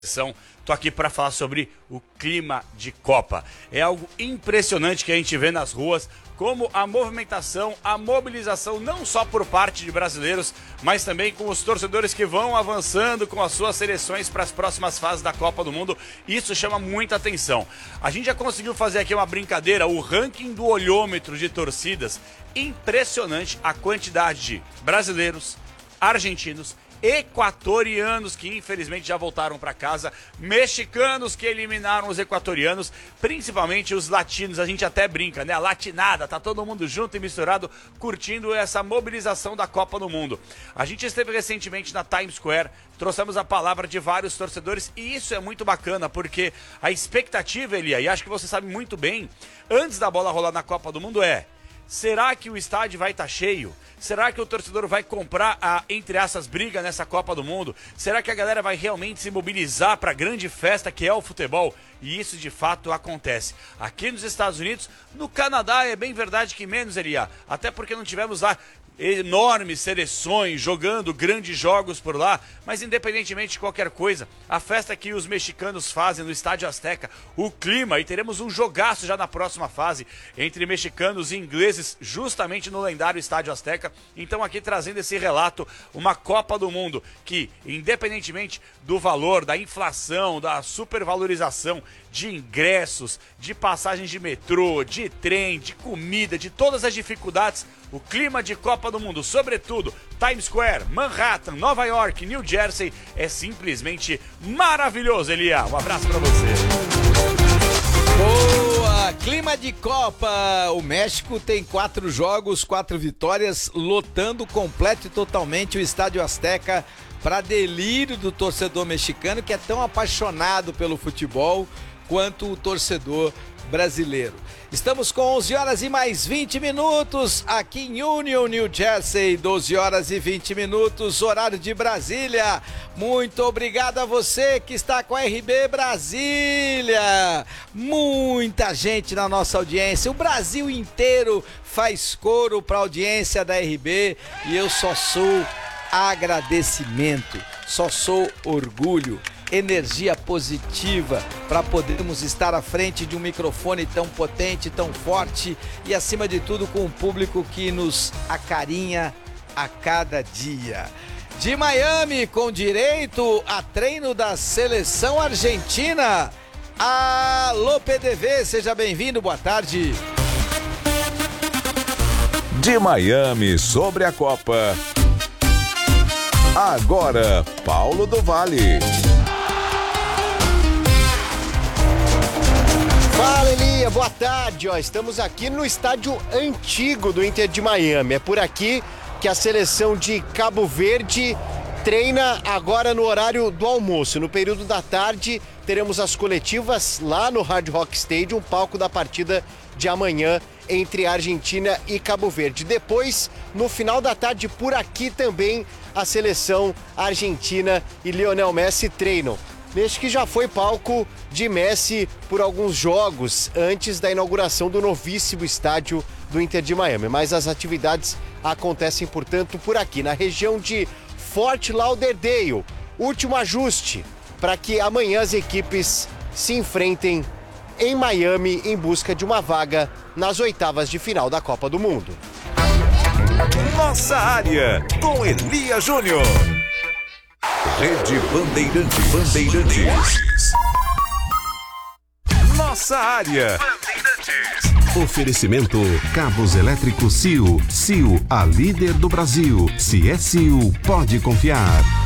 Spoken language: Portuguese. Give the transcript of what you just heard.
Tô aqui para falar sobre o clima de Copa. É algo impressionante que a gente vê nas ruas, como a movimentação, a mobilização, não só por parte de brasileiros, mas também com os torcedores que vão avançando com as suas seleções para as próximas fases da Copa do Mundo. Isso chama muita atenção. A gente já conseguiu fazer aqui uma brincadeira, o ranking do olhômetro de torcidas. Impressionante a quantidade de brasileiros, argentinos, equatorianos que infelizmente já voltaram para casa, mexicanos que eliminaram os equatorianos, principalmente os latinos. A gente até brinca, né? A latinada, tá todo mundo junto e misturado, curtindo essa mobilização da Copa do Mundo. A gente esteve recentemente na Times Square, trouxemos a palavra de vários torcedores e isso é muito bacana, porque a expectativa, Elia, e acho que você sabe muito bem, antes da bola rolar na Copa do Mundo será que o estádio vai estar cheio? Será que o torcedor vai comprar a, entre essas, briga nessa Copa do Mundo? Será que a galera vai realmente se mobilizar para a grande festa que é o futebol? E isso de fato acontece. Aqui nos Estados Unidos, no Canadá é bem verdade que menos, Elia. Até porque não tivemos lá enormes seleções jogando grandes jogos por lá, mas independentemente de qualquer coisa, a festa que os mexicanos fazem no Estádio Azteca, o clima, e teremos um jogaço já na próxima fase entre mexicanos e ingleses, justamente no lendário Estádio Azteca. Então aqui trazendo esse relato, uma Copa do Mundo que, independentemente do valor, da inflação, da supervalorização de ingressos, de passagens de metrô, de trem, de comida, de todas as dificuldades, o clima de Copa do Mundo, sobretudo Times Square, Manhattan, Nova York, New Jersey, é simplesmente maravilhoso, Elia. Um abraço pra você. Boa! Clima de Copa. O México tem 4 jogos, 4 vitórias, lotando completo e totalmente o Estádio Azteca para delírio do torcedor mexicano, que é tão apaixonado pelo futebol quanto o torcedor brasileiro. Estamos com 11 horas e mais 20 minutos aqui em Union, New Jersey, 12 horas e 20 minutos, horário de Brasília. Muito obrigado a você que está com a RB Brasília. Muita gente na nossa audiência, o Brasil inteiro faz coro para a audiência da RB e eu só sou agradecimento, só sou orgulho, energia positiva para podermos estar à frente de um microfone tão potente, tão forte e acima de tudo com um público que nos acarinha a cada dia. De Miami, com direito a treino da seleção argentina, alô PDV, seja bem-vindo, boa tarde. De Miami sobre a Copa, agora Paulo do Vale. Fala, Elia, boa tarde. Estamos aqui no estádio antigo do Inter de Miami. É por aqui que a seleção de Cabo Verde treina agora no horário do almoço. No período da tarde teremos as coletivas lá no Hard Rock Stadium, palco da partida de amanhã entre Argentina e Cabo Verde. Depois, no final da tarde, por aqui também a seleção argentina e Lionel Messi treinam. Neste que já foi palco de Messi por alguns jogos antes da inauguração do novíssimo estádio do Inter de Miami. Mas as atividades acontecem, portanto, por aqui, na região de Fort Lauderdale. Último ajuste para que amanhã as equipes se enfrentem em Miami em busca de uma vaga nas oitavas de final da Copa do Mundo. Nossa área, com Elia Júnior. Rede Bandeirantes. Nossa área. Oferecimento Cabos Elétricos CIO. CIO, a líder do Brasil. Se é CIO, pode confiar.